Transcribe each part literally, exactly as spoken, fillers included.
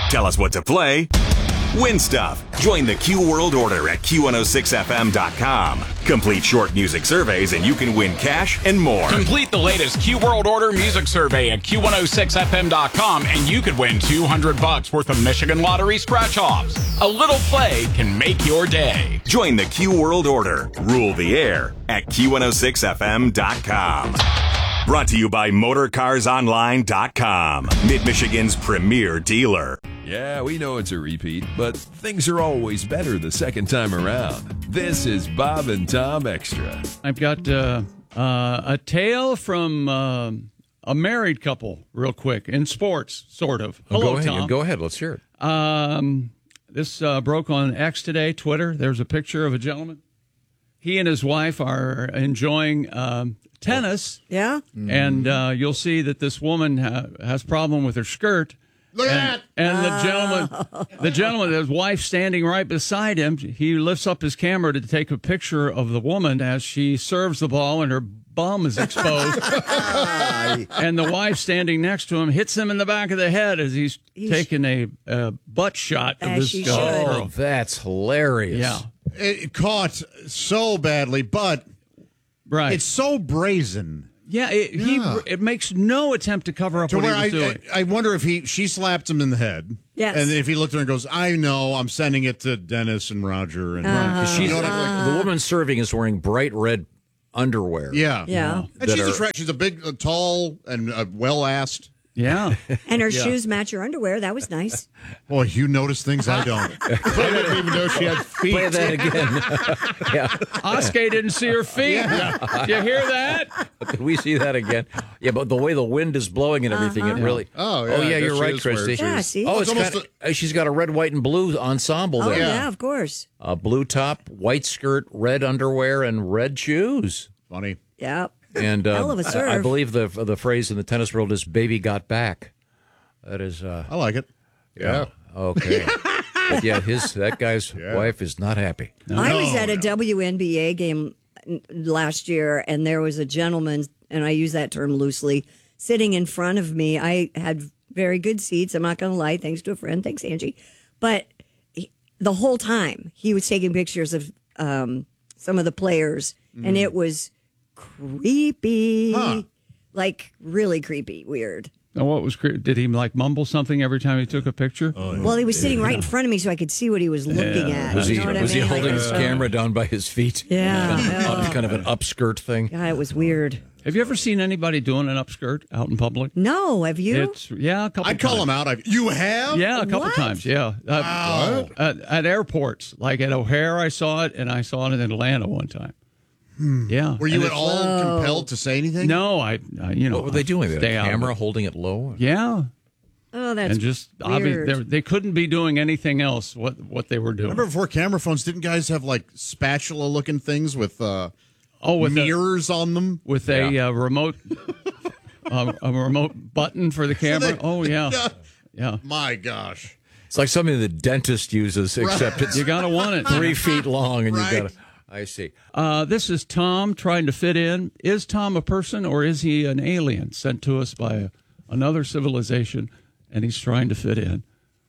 Tell us what to play. Win stuff. Join the Q World Order at Q one oh six F M dot com. Complete short music surveys and you can win cash and more. Complete the latest Q World Order music survey at Q one oh six F M dot com and you could win two hundred bucks worth of Michigan Lottery scratch-offs. A little play can make your day. Join the Q World Order. Rule the air at Q one oh six F M dot com. Brought to you by Motor Cars Online dot com, Mid-Michigan's premier dealer. Yeah, we know it's a repeat, but things are always better the second time around. This is Bob and Tom Extra. I've got uh, uh, a tale from uh, a married couple, real quick, in sports, sort of. Oh, Hello, go ahead. Tom. Go ahead. Let's hear it. Um, this uh, broke on X today, Twitter. There's a picture of a gentleman. He and his wife are enjoying um, tennis. Yeah. And uh, you'll see that this woman ha- has a problem with her skirt. Look and, at that. And the gentleman, the gentleman, his wife standing right beside him, he lifts up his camera to take a picture of the woman as she serves the ball and her bum is exposed. And the wife standing next to him hits him in the back of the head as he's, he's taking a, a butt shot of As this she girl. should. Oh, that's hilarious. Yeah, It caught so badly, but right. it's so brazen. Yeah, it, Yeah. he it makes no attempt to cover up To what he where was I, doing. I, I wonder if he she slapped him in the head. Yes. And if he looked at her and goes, I know, I'm sending it to Dennis and Roger. And Uh-huh. She's, you know what I mean? the woman serving is wearing bright red underwear. Yeah. Yeah. And That she's a are- shred. She's a big, uh, tall, and uh, well-asked. Yeah. And her Yeah. shoes match her underwear. That was nice. Boy, you notice things I don't. I didn't even know she had feet. Play that again. yeah. Oskay didn't see her feet. Did you hear that? Could we see that again? Yeah, but the way the wind is blowing and everything, it really. Oh, yeah, Oh, I yeah, guess you're she right, is wearing Christy. Yeah, see? Oh, it's, It's almost kind of, she's got a red, white, and blue ensemble Oh, there. yeah, of course. A blue top, white skirt, red underwear, and red shoes. Funny. Yep. And uh, Hell of a I- serve. I believe the the phrase in the tennis world is "baby got back." That is. Uh, I like it. Yeah. Okay. But yeah, his that guy's wife is not happy. I was at a W N B A game last year, and there was a gentleman, and I use that term loosely, sitting in front of me. I had very good seats. I'm not going to lie, thanks to a friend. Thanks, Angie. But he, the whole time, he was taking pictures of um, some of the players, and it was creepy. Huh. Like, really creepy, weird. Now, what was cre- did he like mumble something every time he took a picture? Well, he was sitting right in front of me, so I could see what he was looking at. Was you he know what I was he mean? holding Like, his uh, camera down by his feet? Yeah. Kind of, an yeah. up, kind of an upskirt thing. Yeah, it was weird. Have you ever seen anybody doing an upskirt out in public? No, have you? It's yeah, a couple. I'd call times. him out. I, you have? Yeah, a couple What? times. Yeah, uh, Wow. At, at airports, like at O'Hare, I saw it, and I saw it in Atlanta one time. Yeah. Were you And at it's- all compelled to say anything? No, I. I you know. What were they doing? They had Stay a out of camera it. holding it low? Yeah, Oh, that's and just weird. obvi- they couldn't be doing anything else. What what they were doing? Remember before camera phones, didn't guys have like spatula-looking things with uh, oh, with a, mirrors on them? with a uh, remote, uh, a remote button for the camera. they- oh yeah, yeah. My gosh. It's like something the dentist uses, except it's You gotta want it. three feet long, and Right. you've got to. I see. Uh, this is Tom trying to fit in. Is Tom a person or is he an alien sent to us by a, another civilization, and he's trying to fit in?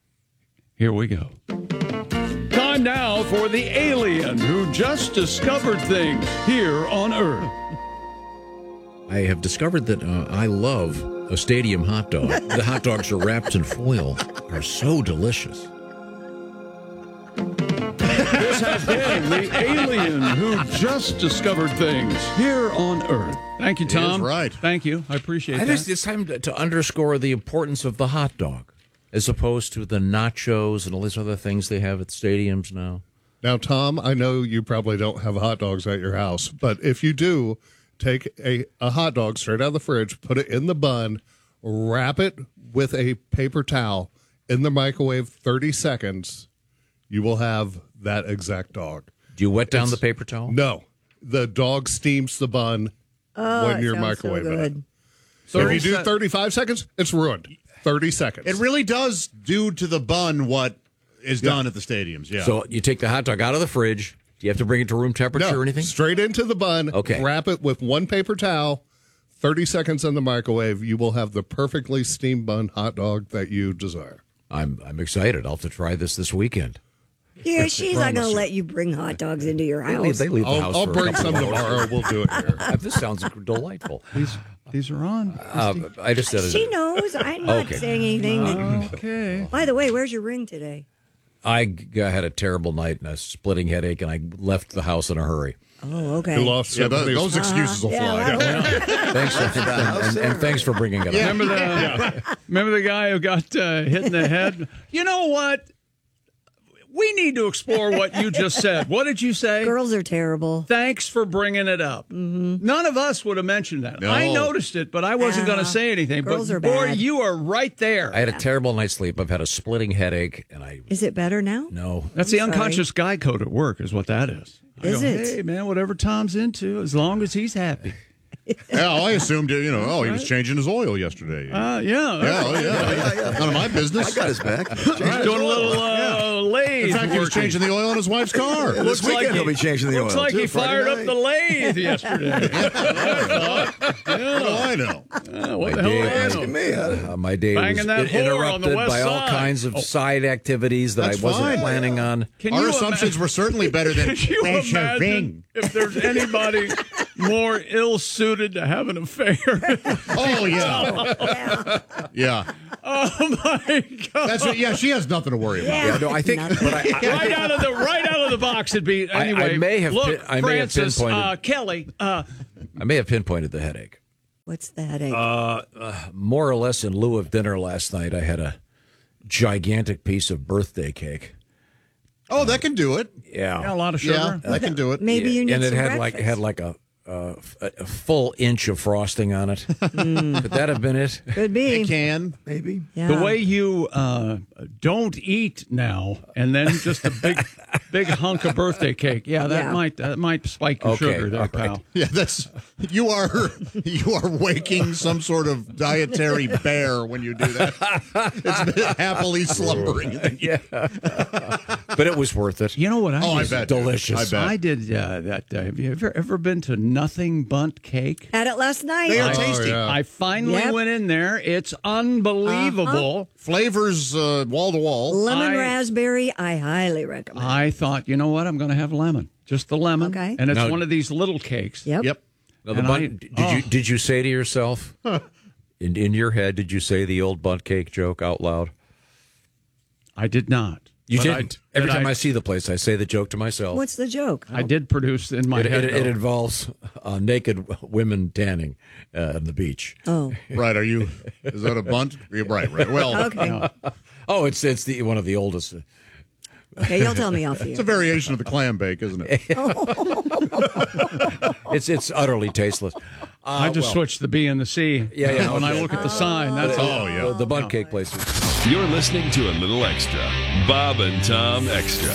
Here we go. Time now for the alien who just discovered things here on Earth. I have discovered that uh, I love a stadium hot dog. The hot dogs are wrapped in foil. Are so delicious. This has been the alien who just discovered things here on Earth. Thank you, Tom. right. Thank you. I appreciate I that. just, it's time to, to underscore the importance of the hot dog, as opposed to the nachos and all these other things they have at stadiums now. Now, Tom, I know you probably don't have hot dogs at your house, but if you do, take a, a hot dog straight out of the fridge, put it in the bun, wrap it with a paper towel in the microwave thirty seconds, you will have that exact dog. Do you wet down It's- the paper towel? No. The dog steams the bun Oh, when that you're sounds so microwaving it. good. So if you do se- thirty-five seconds, it's ruined. thirty seconds. It really does do to the bun what is Yeah. done at the stadiums. Yeah. So you take the hot dog out of the fridge. Do you have to bring it to room temperature no, or anything? straight into the bun. Okay. Wrap it with one paper towel. thirty seconds in the microwave. You will have the perfectly steamed bun hot dog that you desire. I'm I'm excited. I'll have to try this this weekend. Yeah, she's not going to let you bring hot dogs into your They house. leave, they leave the I'll, house I'll for a bring couple some of hours. tomorrow. We'll do it here. Uh, this sounds delightful. These these are on. Uh, I just said She it. knows. I'm not Okay. saying anything. Okay. By the way, where's your ring today? I g- had a terrible night and a splitting headache, and I left the house in a hurry. Oh, okay. You lost Yeah, somebody. those, those excuses will Yeah, fly. that Thanks for, and, and thanks for bringing it up. Remember the remember the guy who got uh, hit in the head? You know what? We need to explore what you just said. What did you say? Girls are terrible. Thanks for bringing it up. Mm-hmm. None of us would have mentioned that. No. I noticed it, but I wasn't Ah, going to say anything. girls but are boy, bad. you are right there. I had a terrible night's sleep. I've had a splitting headache, and I Is it better now? no. That's the I'm sorry. unconscious guy code at work, is what that is. I Is go, it? Hey, man, whatever Tom's into, as long as he's happy. Yeah, I assumed, you know, oh, he was changing his oil yesterday. Uh, yeah. yeah, oh, yeah, None of my business. I got his back. He's doing a little uh, lathe. In fact, he was working. changing the oil on his wife's car. This Looks weekend like he'll he- be changing the Looks oil. like too, he Friday fired night. up the lathe yesterday. What do I know? Uh, what My the hell? day- do I Asking know? me. I, Uh, my day Banging was that in- whore on the interrupted west by all side. kinds of Oh. side activities that That's I wasn't fine. planning on. Can Our you assumptions ima- were certainly better than Could you "Where's your imagine ring?" if there's anybody more ill-suited to have an affair? Oh yeah, yeah. Oh my God! That's what, yeah. She has nothing to worry about. Yeah, no, I think, but I, I, right out of the right out of the box, it'd be I- I anyway. may have look, pin- I may have Francis, pinpointed- uh, Kelly. Uh, I may have pinpointed the headache. What's the headache? Uh, More or less in lieu of dinner last night, I had a gigantic piece of birthday cake. Oh, that can do it. Yeah, yeah, a lot of Yeah, sugar. that can do it. Maybe you need and it some had breakfast. like had like a, uh, a a full inch of frosting on it. Could that have been it? Could be. It can. maybe. Yeah. The way you uh, don't eat now, and then just a big, big hunk of birthday cake. Yeah, that Yeah. might that might spike your Okay, sugar there, all right. pal. Yeah, that's you are you are waking some sort of dietary bear when you do that. It's happily slumbering. Yeah, but it was worth it. You know what? I Oh, I used- bet. delicious. I bet. I did uh, that. Uh, have you ever, ever been to Nothing Bundt Cake? Had it last night. They are Oh, tasty. yeah. I finally Yep. went in there. It's unbelievable. Flavors uh, wall to wall. Lemon I- raspberry, I highly recommend. I thought, you know what? I'm going to have lemon, just the lemon. Okay. And it's Now- one of these little cakes. Yep. Yep. Now, the And bun- I- did oh. you did you say to yourself in in your head? Did you say the old bunt cake joke out loud? I did not. You But didn't. I- Every but time I, I, see the place, I say the joke to myself. What's the joke? I did produce in my it, head. it, it though. involves uh, naked women tanning uh, on the beach. Oh, Right. Are you? Is that a bunt? Yeah, right. Right. Well, okay. Oh, it's it's the one of the oldest. Okay, you'll tell me off the it's a air. variation of the clam bake, isn't it? It's it's utterly tasteless. Uh, I just well, switched the B and the C. Yeah, yeah, When I okay. look at the sign, that's all. Oh yeah. the, the bunt cake place. You're listening to a little extra. Bob and Tom Extra.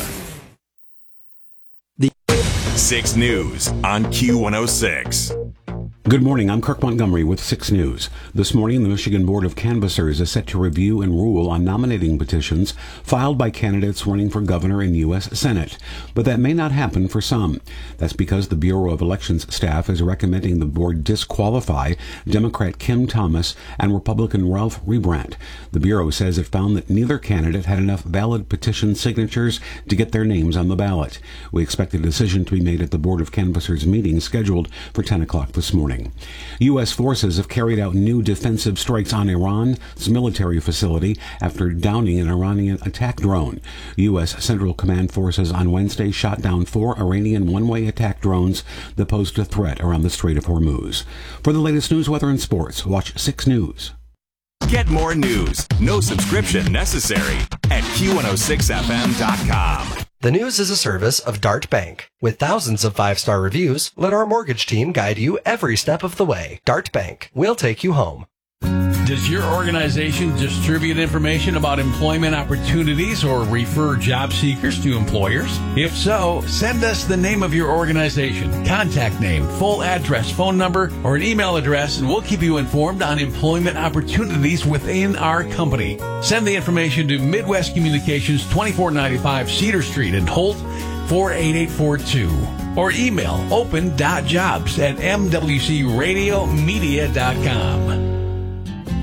six News on Q one oh six. Good morning. I'm Kirk Montgomery with six News. This morning, the Michigan Board of Canvassers is set to review and rule on nominating petitions filed by candidates running for governor and U S Senate. But that may not happen for some. That's because the Bureau of Elections staff is recommending the board disqualify Democrat Kim Thomas and Republican Ralph Rebrandt. The Bureau says it found that neither candidate had enough valid petition signatures to get their names on the ballot. We expect a decision to be made at the Board of Canvassers meeting scheduled for ten o'clock this morning. U S forces have carried out new defensive strikes on Iran's military facility after downing an Iranian attack drone. U S Central Command forces on Wednesday shot down four Iranian one-way attack drones that posed a threat around the Strait of Hormuz. For the latest news, weather, and sports, watch six News. Get more news, no subscription necessary at Q one oh six F M dot com. The News is a service of Dart Bank. With thousands of five-star reviews, let our mortgage team guide you every step of the way. Dart Bank. We'll take you home. Does your organization distribute information about employment opportunities or refer job seekers to employers? If so, send us the name of your organization, contact name, full address, phone number, or an email address, and we'll keep you informed on employment opportunities within our company. Send the information to Midwest Communications, twenty-four ninety-five Cedar Street in Holt, four eight eight four two. Or email open dot jobs at m w c radio media dot com.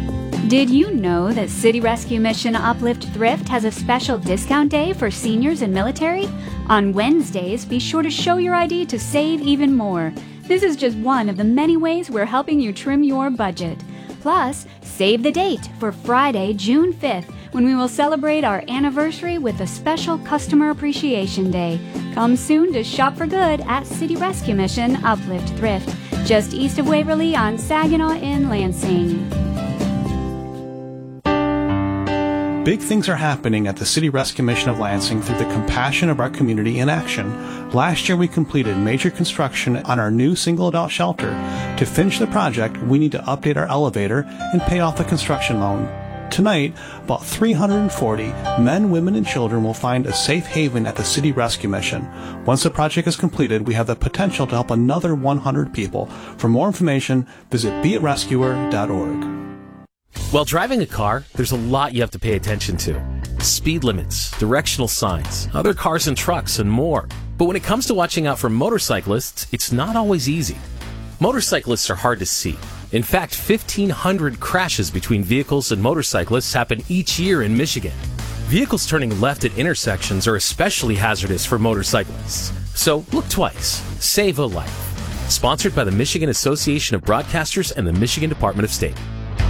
Did you know that City Rescue Mission Uplift Thrift has a special discount day for seniors and military? On Wednesdays, be sure to show your I D to save even more. This is just one of the many ways we're helping you trim your budget. Plus, save the date for Friday, June fifth, when we will celebrate our anniversary with a special Customer Appreciation Day. Come soon to shop for good at City Rescue Mission Uplift Thrift, just east of Waverly on Saginaw in Lansing. Big things are happening at the City Rescue Mission of Lansing through the compassion of our community in action. Last year we completed major construction on our new single adult shelter. To finish the project, we need to update our elevator and pay off the construction loan. Tonight, about three hundred forty men, women, and children will find a safe haven at the City Rescue Mission. Once the project is completed, we have the potential to help another one hundred people. For more information, visit be it rescuer dot org. While driving a car, there's a lot you have to pay attention to. Speed limits, directional signs, other cars and trucks, and more. But when it comes to watching out for motorcyclists, it's not always easy. Motorcyclists are hard to see. In fact, fifteen hundred crashes between vehicles and motorcyclists happen each year in Michigan. Vehicles turning left at intersections are especially hazardous for motorcyclists. So look twice. Save a life. Sponsored by the Michigan Association of Broadcasters and the Michigan Department of State.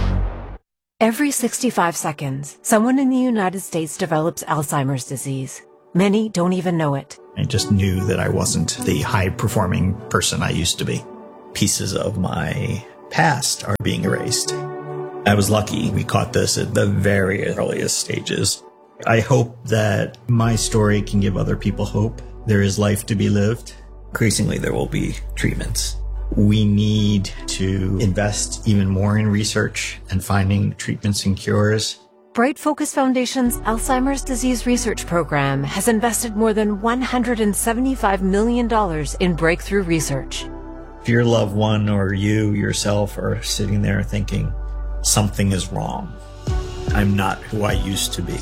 Every sixty-five seconds, someone in the United States develops Alzheimer's disease. Many don't even know it. I just knew that I wasn't the high-performing person I used to be. Pieces of my past are being erased. I was lucky we caught this at the very earliest stages. I hope that my story can give other people hope. There is life to be lived. Increasingly, there will be treatments. We need to invest even more in research and finding treatments and cures. Bright Focus Foundation's Alzheimer's Disease Research Program has invested more than one hundred seventy-five million dollars in breakthrough research. If your loved one or you yourself are sitting there thinking, something is wrong, I'm not who I used to be,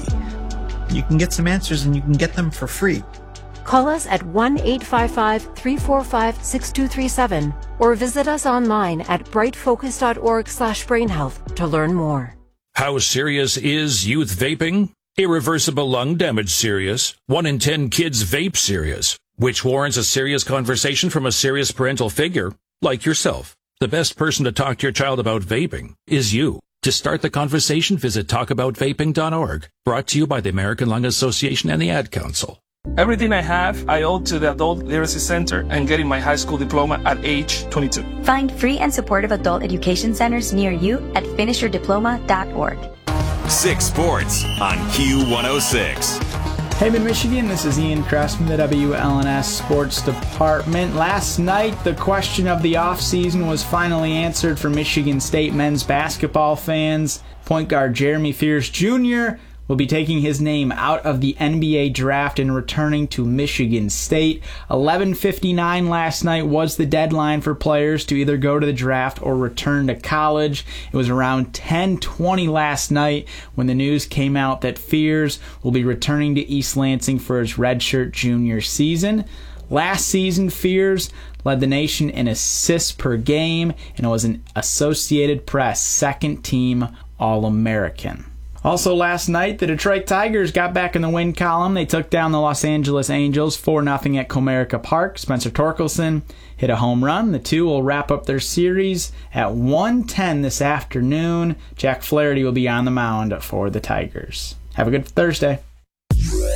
you can get some answers and you can get them for free. Call us at one eight five five, three four five, six two three seven or visit us online at brightfocus dot org slash brain health to learn more. How serious is youth vaping? Irreversible lung damage serious. One in ten kids vape serious, which warrants a serious conversation from a serious parental figure like yourself. The best person to talk to your child about vaping is you. To start the conversation, visit talk about vaping dot org. Brought to you by the American Lung Association and the Ad Council. Everything I have, I owe to the Adult Literacy Center and getting my high school diploma at age twenty-two. Find free and supportive adult education centers near you at finish your diploma dot org. Six Sports on Q one oh six. Hey, Mid-Michigan, this is Ian Kress from the W L N S Sports Department. Last night, the question of the offseason was finally answered for Michigan State men's basketball fans. Point guard Jeremy Fears Junior will be taking his name out of the N B A draft and returning to Michigan State. eleven fifty-nine last night was the deadline for players to either go to the draft or return to college. It was around ten twenty last night when the news came out that Fears will be returning to East Lansing for his redshirt junior season. Last season, Fears led the nation in assists per game and was an Associated Press second-team All-American. Also last night, the Detroit Tigers got back in the win column. They took down the Los Angeles Angels four nothing at Comerica Park. Spencer Torkelson hit a home run. The two will wrap up their series at one ten this afternoon. Jack Flaherty will be on the mound for the Tigers. Have a good Thursday.